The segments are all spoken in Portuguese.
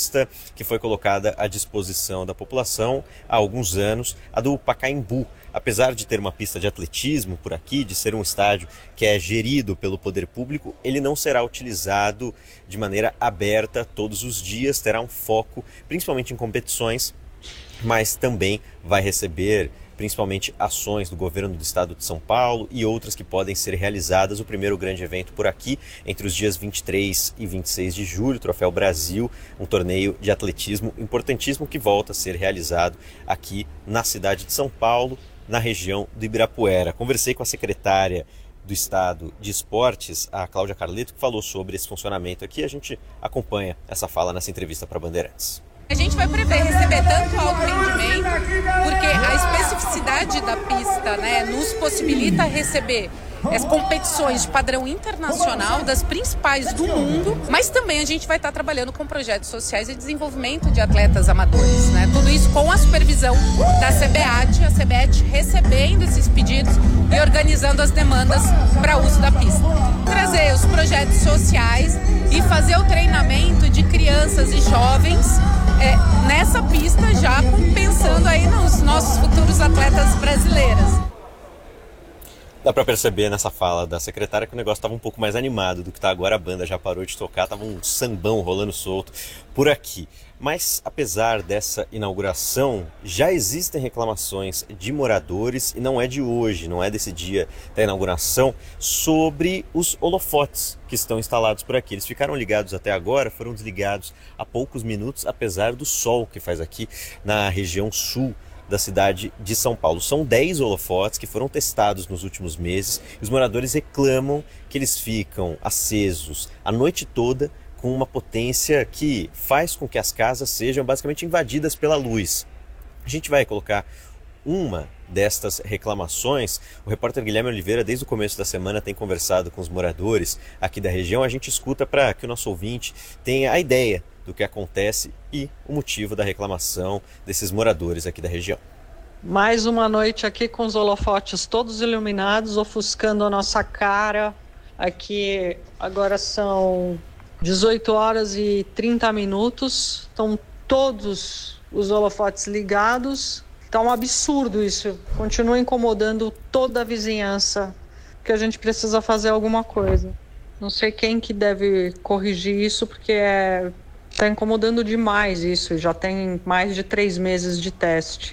pista que foi colocada à disposição da população há alguns anos, a do Pacaembu. Apesar de ter uma pista de atletismo por aqui, de ser um estádio que é gerido pelo poder público, ele não será utilizado de maneira aberta todos os dias, terá um foco principalmente em competições, mas também vai receber principalmente ações do governo do estado de São Paulo e outras que podem ser realizadas. O primeiro grande evento por aqui, entre os dias 23 e 26 de julho, Troféu Brasil, um torneio de atletismo importantíssimo que volta a ser realizado aqui na cidade de São Paulo, na região do Ibirapuera. Conversei com a secretária do Estado de Esportes, a Cláudia Carleto, que falou sobre esse funcionamento aqui. A gente acompanha essa fala nessa entrevista para Bandeirantes. A gente vai prever receber tanto alto rendimento, porque a especificidade da pista, nos possibilita receber as competições de padrão internacional das principais do mundo, mas também a gente vai estar trabalhando com projetos sociais e desenvolvimento de atletas amadores, Tudo isso com a supervisão da a CBAT recebendo esses pedidos e organizando as demandas para uso da pista. Trazer os projetos sociais e fazer o treinamento de crianças e jovens nessa pista, já pensando aí nos nossos futuros atletas brasileiros. Dá para perceber nessa fala da secretária que o negócio estava um pouco mais animado do que está agora. A banda já parou de tocar, estava um sambão rolando solto por aqui. Mas apesar dessa inauguração, já existem reclamações de moradores, e não é de hoje, não é desse dia da inauguração, sobre os holofotes que estão instalados por aqui. Eles ficaram ligados até agora, foram desligados há poucos minutos, apesar do sol que faz aqui na região sul da cidade de São Paulo. São 10 holofotes que foram testados nos últimos meses e os moradores reclamam que eles ficam acesos a noite toda com uma potência que faz com que as casas sejam basicamente invadidas pela luz. A gente vai colocar uma destas reclamações. O repórter Guilherme Oliveira, desde o começo da semana, tem conversado com os moradores aqui da região. A gente escuta para que o nosso ouvinte tenha a ideia do que acontece e o motivo da reclamação desses moradores aqui da região. Mais uma noite aqui com os holofotes todos iluminados, ofuscando a nossa cara. Aqui agora são 18 horas e 30 minutos. Estão todos os holofotes ligados. Está um absurdo isso. Continua incomodando toda a vizinhança, que a gente precisa fazer alguma coisa. Não sei quem que deve corrigir isso, porque está incomodando demais isso. Já tem mais de 3 meses de teste.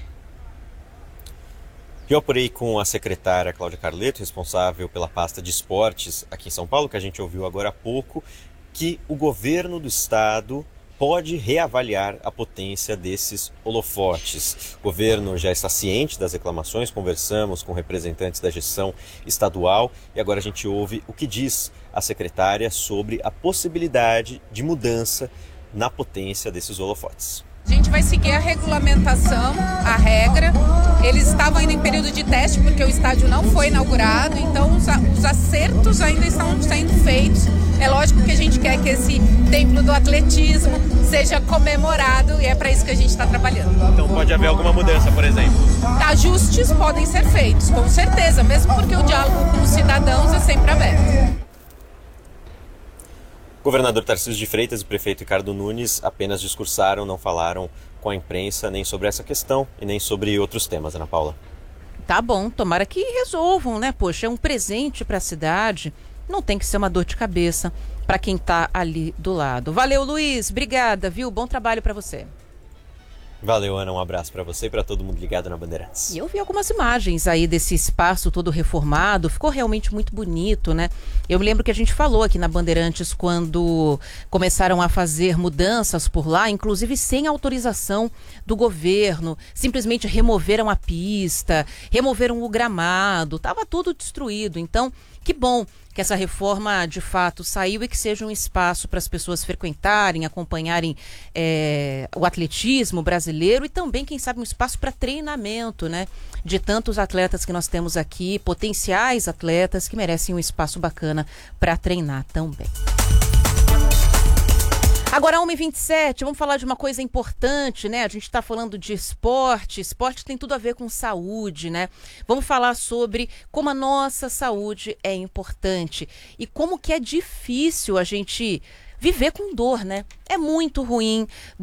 Eu apurei com a secretária Cláudia Carleto, responsável pela pasta de esportes aqui em São Paulo, que a gente ouviu agora há pouco, que o governo do estado pode reavaliar a potência desses holofotes. O governo já está ciente das reclamações, conversamos com representantes da gestão estadual e agora a gente ouve o que diz a secretária sobre a possibilidade de mudança na potência desses holofotes. A gente vai seguir a regulamentação, a regra. Eles estavam ainda em período de teste porque o estádio não foi inaugurado, então os acertos ainda estão sendo feitos. É lógico que a gente quer que esse templo do atletismo seja comemorado e é para isso que a gente está trabalhando. Então pode haver alguma mudança, por exemplo? Ajustes podem ser feitos, com certeza, mesmo porque o diálogo com os cidadãos é sempre aberto. O governador Tarcísio de Freitas e o prefeito Ricardo Nunes apenas discursaram, não falaram com a imprensa nem sobre essa questão e nem sobre outros temas, Ana Paula. Tá bom, tomara que resolvam, né? Poxa, é um presente para a cidade, não tem que ser uma dor de cabeça para quem tá ali do lado. Valeu, Luiz, obrigada, viu? Bom trabalho para você. Valeu, Ana, um abraço para você e para todo mundo ligado na Bandeirantes. E eu vi algumas imagens aí desse espaço todo reformado, ficou realmente muito bonito, né? Eu me lembro que a gente falou aqui na Bandeirantes quando começaram a fazer mudanças por lá, inclusive sem autorização do governo, simplesmente removeram a pista, removeram o gramado, estava tudo destruído. Então, que bom que essa reforma de fato saiu e que seja um espaço para as pessoas frequentarem, acompanharem o atletismo brasileiro e também, quem sabe, um espaço para treinamento, né? De tantos atletas que nós temos aqui, potenciais atletas que merecem um espaço bacana para treinar também. Agora, 1h27, vamos falar de uma coisa importante, né? A gente está falando de esporte, esporte tem tudo a ver com saúde, né? Vamos falar sobre como a nossa saúde é importante e como que é difícil a gente viver com dor, né? É muito ruim